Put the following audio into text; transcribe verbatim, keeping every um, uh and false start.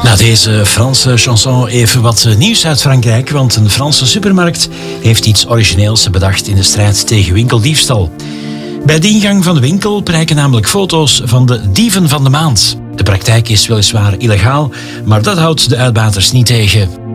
Na deze Franse chanson even wat nieuws uit Frankrijk, want een Franse supermarkt heeft iets origineels bedacht in de strijd tegen winkeldiefstal. Bij de ingang van de winkel prijken namelijk foto's van de dieven van de maand. De praktijk is weliswaar illegaal, maar dat houdt de uitbaters niet tegen.